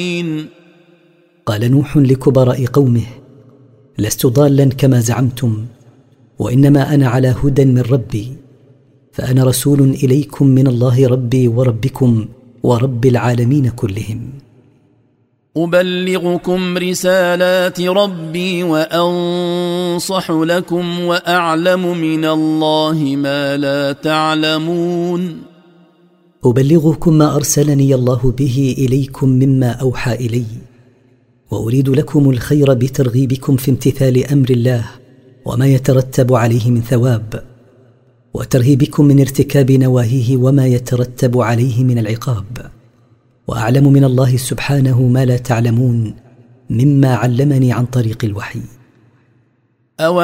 قال نوح لكبراء قومه: لست ضالا كما زعمتم، وإنما أنا على هدى من ربي، فأنا رسول إليكم من الله ربي وربكم ورب العالمين كلهم. أبلغكم رسالات ربي وأنصح لكم وأعلم من الله ما لا تعلمون. أبلغكم ما أرسلني الله به إليكم مما أوحى إلي، وأريد لكم الخير بترغيبكم في امتثال أمر الله وما يترتب عليه من ثواب، وترهيبكم من ارتكاب نواهيه وما يترتب عليه من العقاب، وأعلم من الله سبحانه ما لا تعلمون مما علمني عن طريق الوحي.